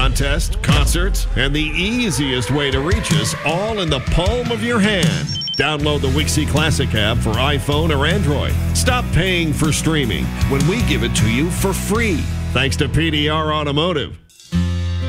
contests, concerts, and the easiest way to reach us all in the palm of your hand. Download the Wixie Classic app for iPhone or Android. Stop paying for streaming when we give it to you for free. Thanks to PDR Automotive.